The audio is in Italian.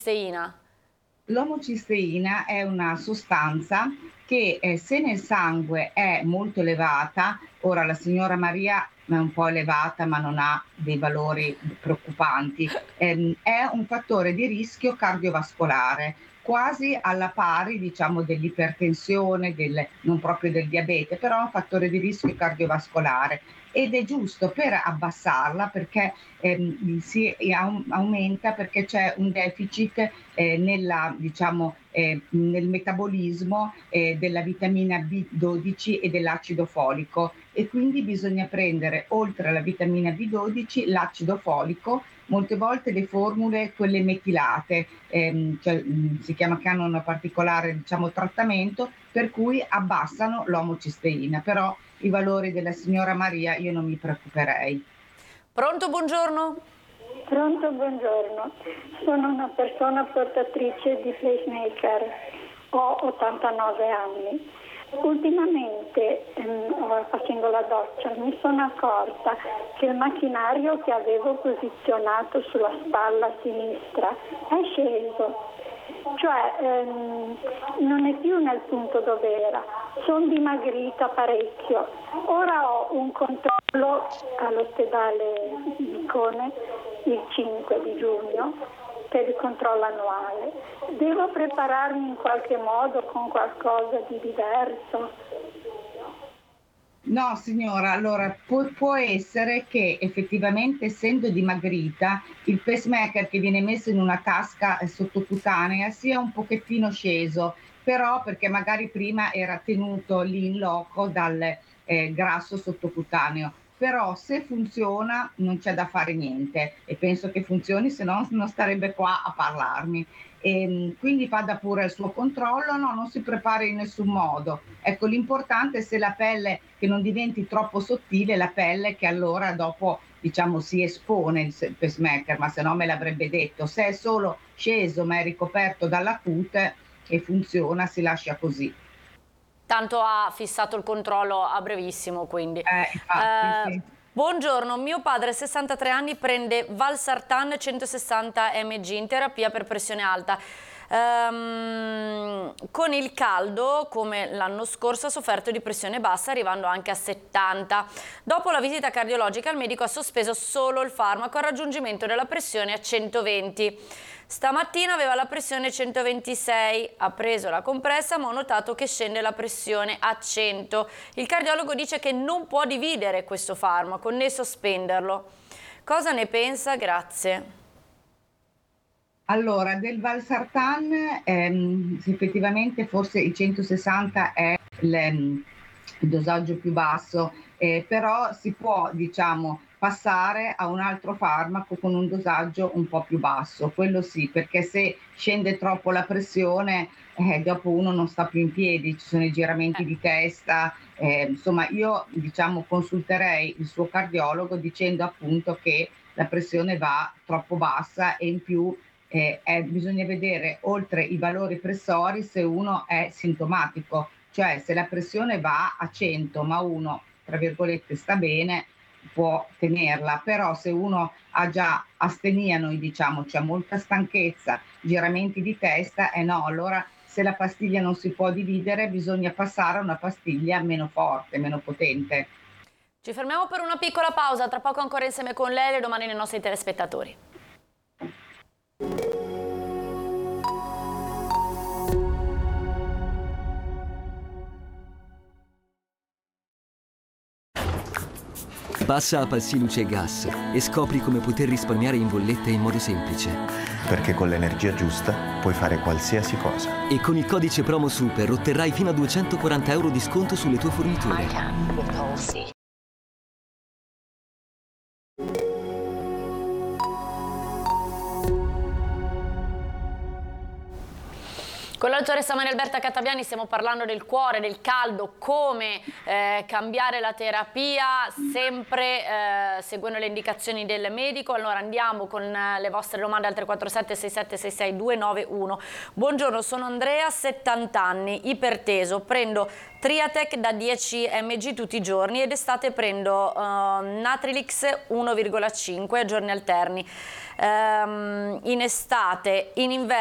L'omocisteina. L'omocisteina è una sostanza che se nel sangue è molto elevata, ora la signora Maria è un po' elevata ma non ha dei valori preoccupanti, è un fattore di rischio cardiovascolare, quasi alla pari diciamo dell'ipertensione, non proprio del diabete, però è un fattore di rischio cardiovascolare ed è giusto per abbassarla perché aumenta perché c'è un deficit nel metabolismo della vitamina B12 e dell'acido folico e quindi bisogna prendere oltre alla vitamina B12 l'acido folico, molte volte le formule quelle metilate, si chiama che hanno un particolare diciamo, trattamento per cui abbassano l'omocisteina, però i valori della signora Maria io non mi preoccuperei. Pronto, buongiorno? Pronto, buongiorno. Sono una persona portatrice di pacemaker, ho 89 anni. Ultimamente, facendo la doccia, mi sono accorta che il macchinario che avevo posizionato sulla spalla sinistra è sceso. Cioè non è più nel punto dove era, sono dimagrita parecchio. Ora ho un controllo all'ospedale di Cone il 5 di giugno per il controllo annuale. Devo prepararmi in qualche modo con qualcosa di diverso? No signora, allora può essere che effettivamente essendo dimagrita il pacemaker che viene messo in una tasca sottocutanea sia un pochettino sceso, però perché magari prima era tenuto lì in loco dal grasso sottocutaneo. Però se funziona non c'è da fare niente e penso che funzioni, se no non starebbe qua a parlarmi. Quindi vada pure al suo controllo, no, non si prepari in nessun modo. Ecco, l'importante è se la pelle che non diventi troppo sottile, la pelle che allora dopo diciamo si espone il pacemaker, ma se no me l'avrebbe detto. Se è solo sceso ma è ricoperto dalla cute e funziona, si lascia così. Tanto ha fissato il controllo a brevissimo, quindi. Infatti, sì. Buongiorno, mio padre 63 anni prende Valsartan 160 mg in terapia per pressione alta. Con il caldo, come l'anno scorso, ha sofferto di pressione bassa, arrivando anche a 70. Dopo la visita cardiologica, il medico ha sospeso solo il farmaco al raggiungimento della pressione a 120. Stamattina aveva la pressione 126, ha preso la compressa ma ho notato che scende la pressione a 100. Il cardiologo dice che non può dividere questo farmaco né sospenderlo. Cosa ne pensa? Grazie. Allora, del Valsartan, effettivamente forse il 160 è il dosaggio più basso, però si può, diciamo, passare a un altro farmaco con un dosaggio un po' più basso, quello sì, perché se scende troppo la pressione, dopo uno non sta più in piedi, ci sono i giramenti di testa, insomma io, diciamo, consulterei il suo cardiologo dicendo appunto che la pressione va troppo bassa e in più bisogna vedere oltre i valori pressori se uno è sintomatico, cioè se la pressione va a 100 ma uno, tra virgolette, sta bene, può tenerla, però se uno ha già astenia, noi diciamo, c'è molta stanchezza, giramenti di testa, no, allora se la pastiglia non si può dividere bisogna passare a una pastiglia meno forte, meno potente. Ci fermiamo per una piccola pausa, tra poco ancora insieme con lei e domani nei nostri telespettatori. Passa a Palsiluce Gas e scopri come poter risparmiare in bolletta in modo semplice. Perché con l'energia giusta puoi fare qualsiasi cosa. E con il codice promo SUPER otterrai fino a 240 euro di sconto sulle tue forniture. Con la dottoressa Maria Alberta Catabiani stiamo parlando del cuore, del caldo, come cambiare la terapia, sempre seguendo le indicazioni del medico. Allora andiamo con le vostre domande al 347 6766 291. Buongiorno, sono Andrea, 70 anni, iperteso, prendo Triatec da 10 mg tutti i giorni ed estate prendo Natrilix 1,5 a giorni alterni. In estate, in inverno